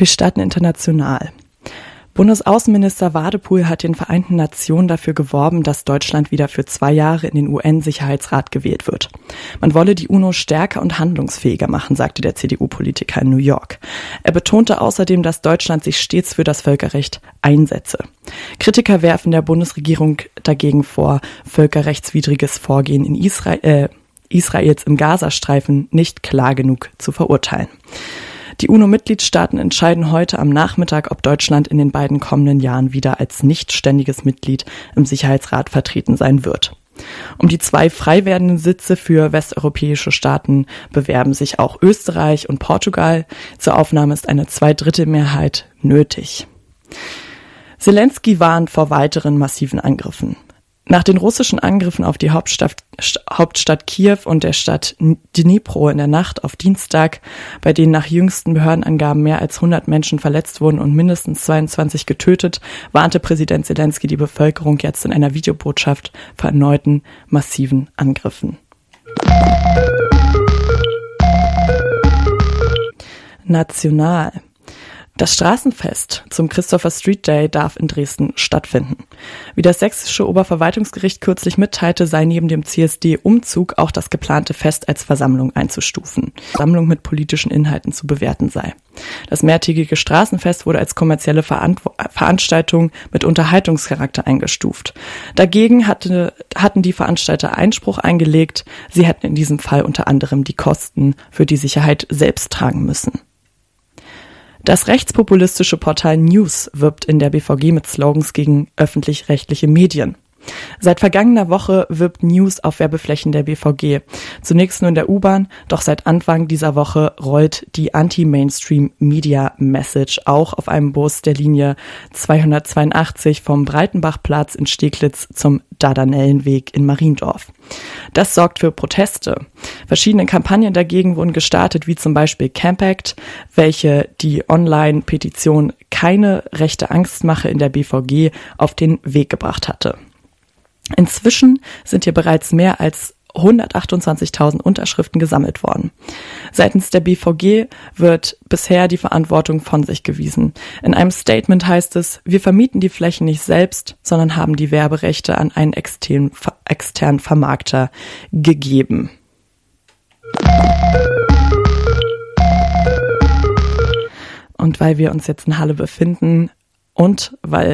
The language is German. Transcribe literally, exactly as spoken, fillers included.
Wir starten international. Bundesaußenminister Wadepool hat den Vereinten Nationen dafür geworben, dass Deutschland wieder für zwei Jahre in den U N-Sicherheitsrat gewählt wird. Man wolle die UNO stärker und handlungsfähiger machen, sagte der C D U-Politiker in New York. Er betonte außerdem, dass Deutschland sich stets für das Völkerrecht einsetze. Kritiker werfen der Bundesregierung dagegen vor, völkerrechtswidriges Vorgehen in Israel, äh, Israels im Gazastreifen nicht klar genug zu verurteilen. Die UNO-Mitgliedstaaten entscheiden heute am Nachmittag, ob Deutschland in den beiden kommenden Jahren wieder als nicht ständiges Mitglied im Sicherheitsrat vertreten sein wird. Um die zwei frei werdenden Sitze für westeuropäische Staaten bewerben sich auch Österreich und Portugal. Zur Aufnahme ist eine Zweidrittelmehrheit nötig. Zelensky warnt vor weiteren massiven Angriffen. Nach den russischen Angriffen auf die Hauptstadt, Hauptstadt Kiew und der Stadt Dnipro in der Nacht auf Dienstag, bei denen nach jüngsten Behördenangaben mehr als hundert Menschen verletzt wurden und mindestens zweiundzwanzig getötet, warnte Präsident Zelensky die Bevölkerung jetzt in einer Videobotschaft vor erneuten massiven Angriffen. National. Das Straßenfest zum Christopher Street Day darf in Dresden stattfinden. Wie das sächsische Oberverwaltungsgericht kürzlich mitteilte, sei neben dem C S D-Umzug auch das geplante Fest als Versammlung einzustufen. Versammlung mit politischen Inhalten zu bewerten sei. Das mehrtägige Straßenfest wurde als kommerzielle Verant- Veranstaltung mit Unterhaltungscharakter eingestuft. Dagegen hatte, hatten die Veranstalter Einspruch eingelegt. Sie hätten in diesem Fall unter anderem die Kosten für die Sicherheit selbst tragen müssen. Das rechtspopulistische Portal News wirbt in der B V G mit Slogans gegen öffentlich-rechtliche Medien. Seit vergangener Woche wirbt News auf Werbeflächen der B V G. Zunächst nur in der U-Bahn, doch seit Anfang dieser Woche rollt die Anti-Mainstream-Media-Message auch auf einem Bus der Linie zweihundertzweiundachtzig vom Breitenbachplatz in Steglitz zum Dardanellenweg in Mariendorf. Das sorgt für Proteste. Verschiedene Kampagnen dagegen wurden gestartet, wie zum Beispiel Campact, welche die Online-Petition Keine rechte Angstmache in der B V G auf den Weg gebracht hatte. Inzwischen sind hier bereits mehr als hundertachtundzwanzigtausend Unterschriften gesammelt worden. Seitens der B V G wird bisher die Verantwortung von sich gewiesen. In einem Statement heißt es, wir vermieten die Flächen nicht selbst, sondern haben die Werberechte an einen externen, externen Vermarkter gegeben. Und weil wir uns jetzt in Halle befinden und weil